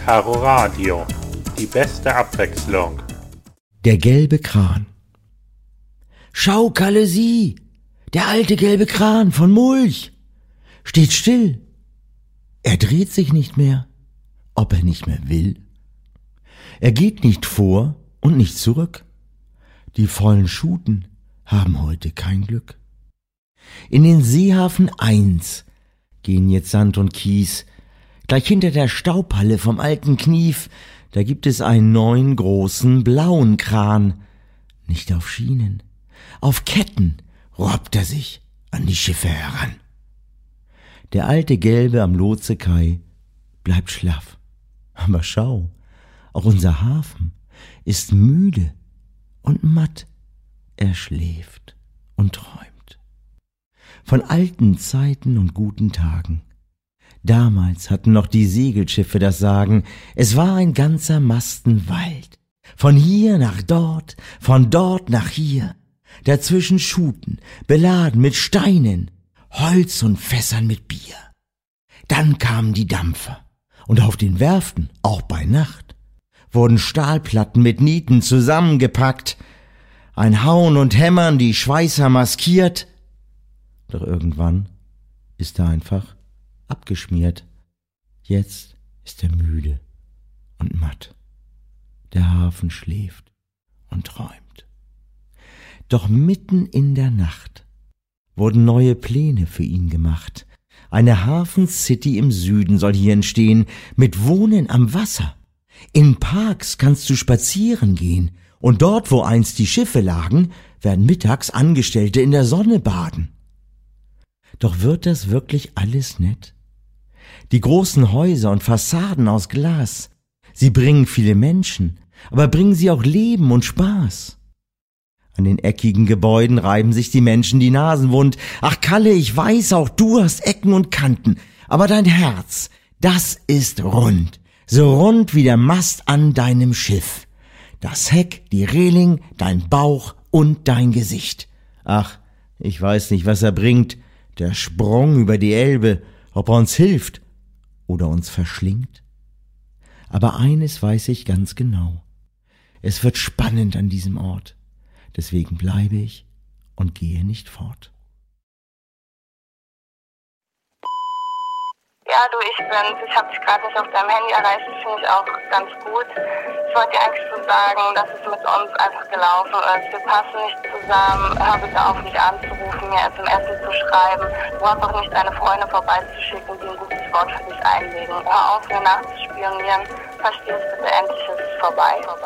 Caro Radio, die beste Abwechslung. Der gelbe Kran. Schau, Kalle, sieh, der alte gelbe Kran von Mulch steht still. Er dreht sich nicht mehr, ob er nicht mehr will. Er geht nicht vor und nicht zurück. Die vollen Schuten haben heute kein Glück. In den Seehafen 1 gehen jetzt Sand und Kies. Gleich hinter der Staubhalle vom alten Knief, da gibt es einen neuen großen blauen Kran. Nicht auf Schienen, auf Ketten robbt er sich an die Schiffe heran. Der alte Gelbe am Lotsekai bleibt schlaff. Aber schau, auch unser Hafen ist müde und matt. Er schläft und träumt von alten Zeiten und guten Tagen. Damals hatten noch die Segelschiffe das Sagen. Es war ein ganzer Mastenwald. Von hier nach dort, von dort nach hier. Dazwischen Schuten, beladen mit Steinen, Holz und Fässern mit Bier. Dann kamen die Dampfer. Und auf den Werften, auch bei Nacht, wurden Stahlplatten mit Nieten zusammengepackt. Ein Hauen und Hämmern, die Schweißer maskiert. Doch irgendwann ist er einfach abgeschmiert. Jetzt ist er müde und matt. Der Hafen schläft und träumt. Doch mitten in der Nacht wurden neue Pläne für ihn gemacht. Eine Hafencity im Süden soll hier entstehen, mit Wohnen am Wasser. In Parks kannst du spazieren gehen, und dort, wo einst die Schiffe lagen, werden mittags Angestellte in der Sonne baden. Doch wird das wirklich alles nett? Die großen Häuser und Fassaden aus Glas, sie bringen viele Menschen, aber bringen sie auch Leben und Spaß? An den eckigen Gebäuden reiben sich die Menschen die Nasen wund. Ach Kalle, ich weiß, auch du hast Ecken und Kanten, aber dein Herz, das ist rund, so rund wie der Mast an deinem Schiff. Das Heck, die Reling, dein Bauch und dein Gesicht. Ach, ich weiß nicht, was er bringt, der Sprung über die Elbe, ob er uns hilft oder uns verschlingt. Aber eines weiß ich ganz genau. Es wird spannend an diesem Ort. Deswegen bleibe ich und gehe nicht fort. Ja, du, ich bin's. Ich habe dich gerade nicht auf deinem Handy erreicht. Das finde ich auch ganz gut. Ich wollte dir eigentlich so sagen, dass es mit uns einfach gelaufen ist. Wir passen nicht zusammen. Hör bitte auf, mich anzurufen, mir SMS zu schreiben. Du hast auch nicht deine Freunde vorbeizuschicken, die ein gutes Wort für dich einlegen. Hör auf, mir nachzuspionieren. Verstehst bitte endlich, es ist vorbei.